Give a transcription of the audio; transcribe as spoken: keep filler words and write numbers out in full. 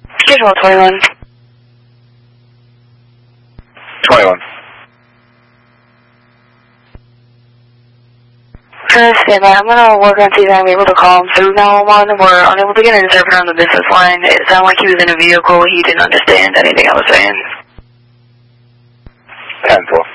Schedule twenty-one. twenty-one. Chris, stand by. I'm going to work on see if I'm able to call him through nine one one. We're unable to get an interpreter on the business line. It sounded like he was in a vehicle. He didn't understand anything I was saying. ten four.